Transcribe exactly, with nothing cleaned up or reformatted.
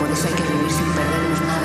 Por eso hay que vivir sin perdernos nada.